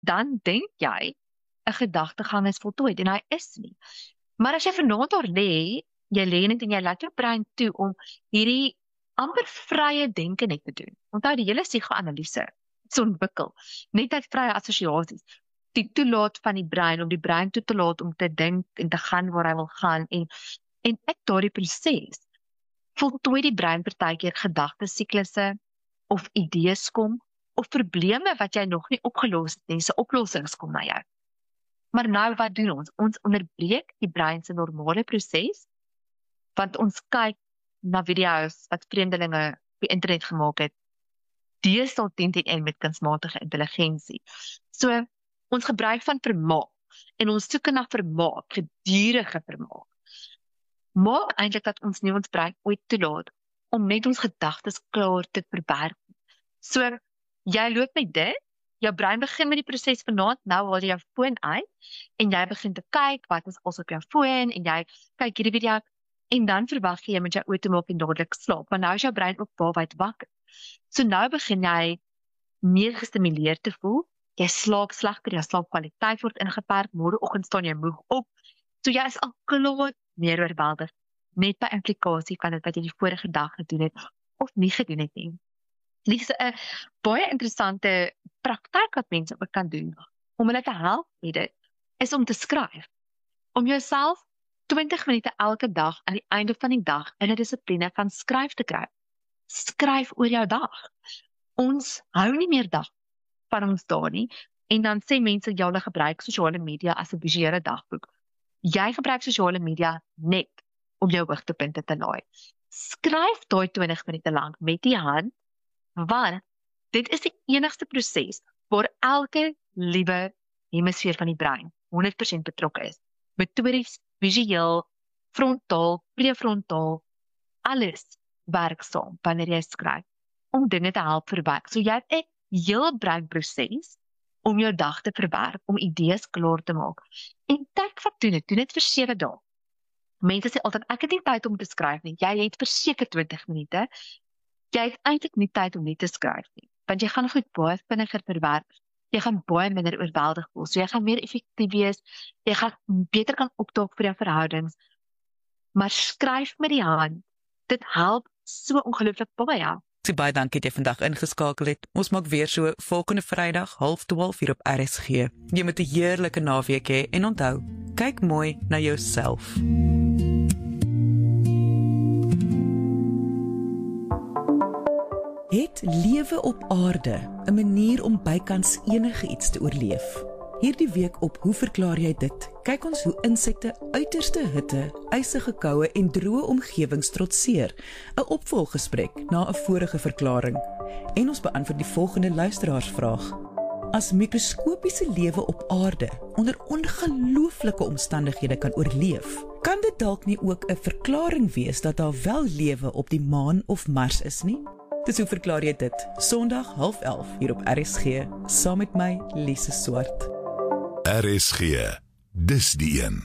dan dink jy 'n gedagtegang is voltooid en hy is nie. Maar as jy vanaand daar lê, jy lê net en jy laat jou brein toe om hierdie amper vrye denke net te doen. Onthou die hele psigoanalise se ontwikkel net uit vrye assosiasies. Die toelaat van die brein om die brein toe te laat om te dink en te gaan waar hy wil gaan en uit daardie proses voltooi die brein partykeer gedagtesiklusse of idees kom of probleme wat jy nog nie opgelos het nie, se oplossings kom na jou. Maar nou wat doen ons? Ons onderbreek die brein se normale proses, want ons kyk na video's wat vreemdelinge op die internet gemaak het, deesdae 10-10 met kunsmatige intelligensie. So, ons gebruik van vermaak, en ons soek na vermaak, gedurende vermaak, maak eintlik dat ons nie ons brein ooit toelaat, om net ons gedagtes klaar te verwerk. So, jy loop met dit, jou brein begin met die proses vanaand, nou haal jy jou foon uit, en jy begin te kyk, wat is alles op jou foon, en jy kyk hierdie video, en dan verwag jy met jou oë te maak en dadelik slaap, maar nou is jou brein ook waarwyd wakker. So nou begin jy meer gestimuleerd te voel, jy slaap slegter, jou slaapkwaliteit word ingeperk, môreoggend staan jy moeg op, so jy is al klaar meer oorweldig, net by implikasie van dit wat jy die vorige dag gedoen het, of nie gedoen het nie. Dit is 'n baie interessante praktyk wat mense ook kan doen, om hulle te help met dit, is om te skryf. Om jouself 20 minute elke dag aan die einde van die dag in 'n dissipline van skryf te kry. Skryf oor jou dag. Ons hou nie meer dag van ons dae nie, en dan sê mense, jy gebruik sosiale media as 'n visuele dagboek. Jy gebruik sosiale media net om jou hoogtepunte te laai. Skryf daai 20 minute lank met die hand, want dit is die enigste proses waar elke liewe hemisfeer van die brein 100% betrokke is. Motories, visueel, frontaal, prefrontaal, alles werk saam wanneer jy skryf, om dinge te help verwerk. So jy het 'n heel breinproses om jou dag te verwerk, om idees klaar te maak. En kyk wat doen dit vir 7 dae. Mense sê altyd, ek het nie tyd om te skryf nie. Jy het verseker 20 minute. Jy het eintlik nie tyd om nie te skryf nie, want jy gaan goed baie vinniger verwerk. Jy gaan baie minder oorweldig voel, so jy gaan meer effektief wees, jy gaan beter kan opdaag vir jou verhoudings, maar skryf met die hand, dit help so ongelooflik baie. Baie dankie dat jy vandag ingeskakel het. Ons maak weer so volgende Vrydag 11:30 hier op RSG. Jy moet 'n heerlike naweek hê en onthou, kyk mooi na jouself. Het lewe op aarde 'n manier om bykans enige iets te oorleef? Hierdie week op Hoe verklaar jy dit? Kyk ons hoe insekte uiterste hitte, ysige koue en droë omgewings trotseer. 'n Opvolggesprek na 'n vorige verklaring. En ons beantwoord die volgende luisteraarsvraag. As mikroskopiese lewe op aarde onder ongelooflike omstandighede kan oorleef, kan dit dalk nie ook 'n verklaring wees dat daar wel lewe op die maan of Mars is nie? Dis Hoe verklaar jy dit? Sondag 11:30 hier op RSG, saam met my Lise Swart. RSG, dis die een.